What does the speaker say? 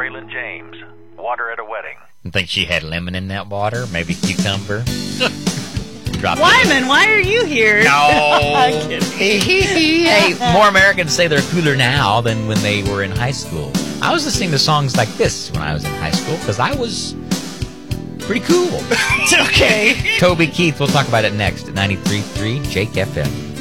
Braylon James. Water at a Wedding. I think she had lemon in that water, maybe cucumber. Wyman, why are you here? No. I'm kidding. Hey, more Americans say they're cooler now than when they were in high school. I was listening to songs like this when I was in high school because I was pretty cool. It's okay. Toby Keith, we'll talk about it next at 93.3 Jake FM.